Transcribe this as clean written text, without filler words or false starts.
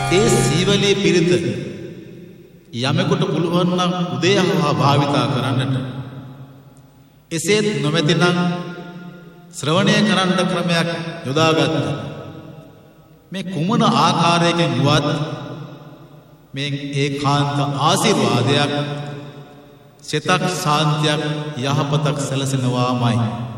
ඒ සීවලේ පිරිත යමෙකුට පුළුවන් නම් උදේහවා භාවිතා කරන්නට. එසේත් නොමැතිනම් ශ්‍රවණය කරන්න ක්‍රමයක් යොදාගත්ත. මේ කුමන ආකාරයකින් වුවත් මේ ඒකාන්ත ආශිර්වාදයක්, සිතක් සාන්තියක්, යහපතක් සැලසෙනවාමයි.